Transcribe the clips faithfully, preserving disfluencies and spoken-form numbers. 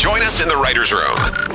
Join us in the writer's room.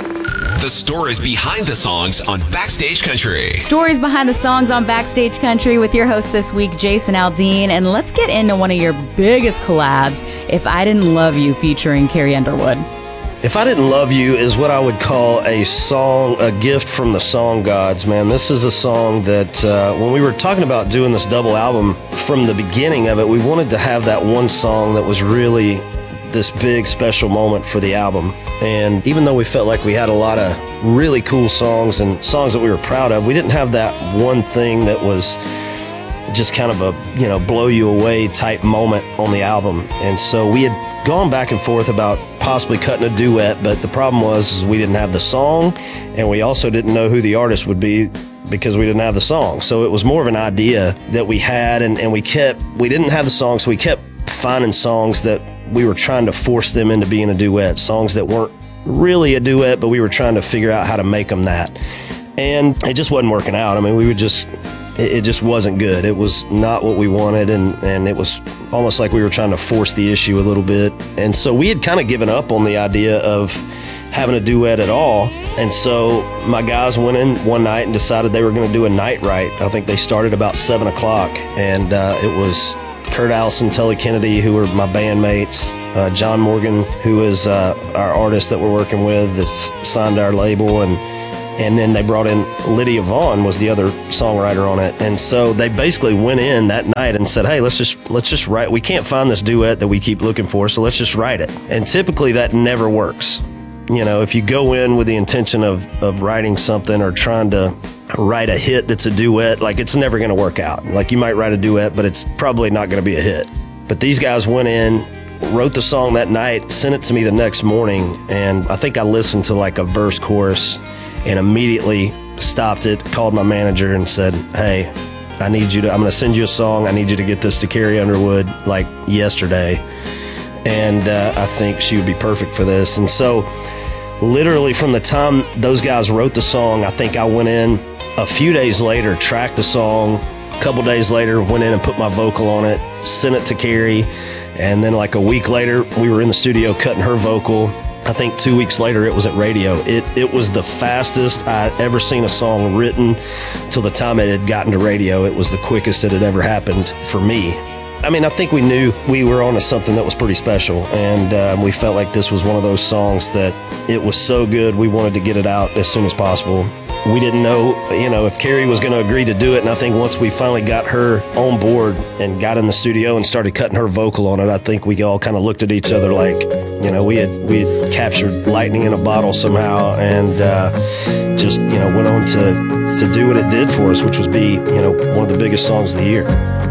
The stories behind the songs on Backstage Country. Stories behind the songs on Backstage Country with your host this week, Jason Aldean. And let's get into one of your biggest collabs, If I Didn't Love You, featuring Carrie Underwood. If I Didn't Love You is what I would call a song, a gift from the song gods, man. This is a song that uh, when we were talking about doing this double album, from the beginning of it, we wanted to have that one song that was really this big special moment for the album. And even though we felt like we had a lot of really cool songs and songs that we were proud of, we didn't have that one thing that was just kind of a, you know, blow you away type moment on the album. And so we had gone back and forth about possibly cutting a duet, but the problem was is we didn't have the song, and we also didn't know who the artist would be because we didn't have the song. So it was more of an idea that we had, and, and we kept, we didn't have the song, so we kept finding songs that we were trying to force them into being a duet, songs that weren't really a duet, but we were trying to figure out how to make them that. And it just wasn't working out. I mean, we would just, it, it just wasn't good. It was not what we wanted, and, and it was almost like we were trying to force the issue a little bit. And so we had kind of given up on the idea of having a duet at all. And so my guys went in one night and decided they were going to do a night write. I think they started about seven o'clock, and uh, it was Kurt Allison, Tully Kennedy, who were my bandmates, uh, John Morgan, who is uh, our artist that we're working with, that's signed our label, and and then they brought in Lydia Vaughn, was the other songwriter on it. And so they basically went in that night and said, hey, let's just let's just write. We can't find this duet that we keep looking for, so let's just write it. And typically that never works. You know, if you go in with the intention of of writing something or trying to write a hit that's a duet, like, it's never going to work out. Like, you might write a duet, but it's probably not going to be a hit. But these guys went in, wrote the song that night, sent it to me the next morning, and I think I listened to like a verse chorus and immediately stopped it, called my manager and said, hey, I need you to, I'm going to send you a song. I need you to get this to Carrie Underwood like yesterday. And uh, I think she would be perfect for this. And so literally from the time those guys wrote the song, I think I went in a few days later, tracked the song. A couple days later, went in and put my vocal on it, sent it to Carrie. And then like a week later, we were in the studio cutting her vocal. I think two weeks later, it was at radio. It it was the fastest I'd ever seen a song written till the time it had gotten to radio. It was the quickest it had ever happened for me. I mean, I think we knew we were onto something that was pretty special, and uh, we felt like this was one of those songs that it was so good we wanted to get it out as soon as possible. We didn't know, you know, if Carrie was going to agree to do it, and I think once we finally got her on board and got in the studio and started cutting her vocal on it, I think we all kind of looked at each other like, you know, we had we had captured lightning in a bottle somehow, and uh, just, you know, went on to to do what it did for us, which was be, you know, one of the biggest songs of the year.